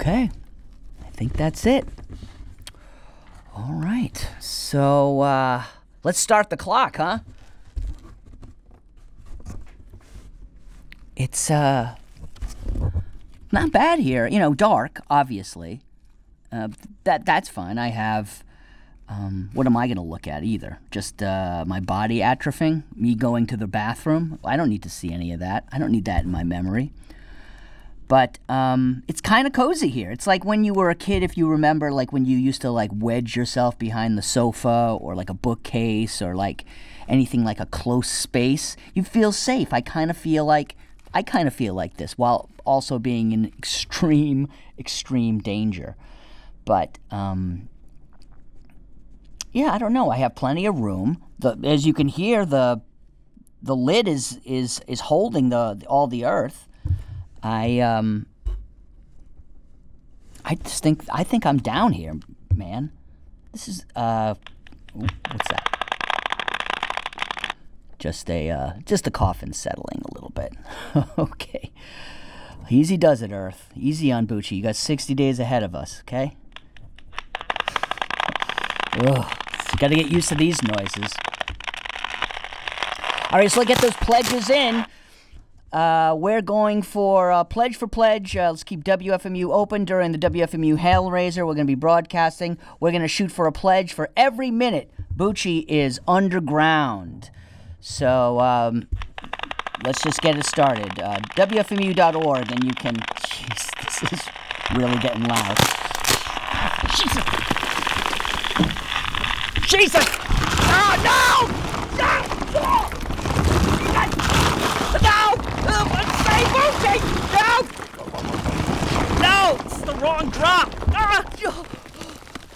Okay. I think that's it. All right. So, let's start the clock, huh? It's, not bad here. You know, dark, obviously. That's fine. I have, what am I going to look at either? Just, my body atrophying? Me going to the bathroom? I don't need to see any of that. I don't need that in my memory. But it's kind of cozy here. It's like when you were a kid, if you remember, like when you used to like wedge yourself behind the sofa or like a bookcase or like anything like a close space. You feel safe. I kind of feel like this while also being in extreme danger. But yeah, I don't know. I have plenty of room. As you can hear, the lid is holding all the earth. I think I'm down here, man. This is what's that? Just a coffin settling a little bit. Okay. Easy does it, Earth. Easy on Bucci. You got 60 days ahead of us, okay? Ugh. Got to get used to these noises. All right, so let's get those pledges in. We're going for pledge. Let's keep WFMU open during the WFMU Hailraiser. We're going to be broadcasting. We're going to shoot for a pledge for every minute Bucci is underground. So let's just get it started. WFMU.org, and you can... Jeez, this is really getting loud. Jesus! Oh, no! No! Save Bucci! No! No! It's the wrong drop!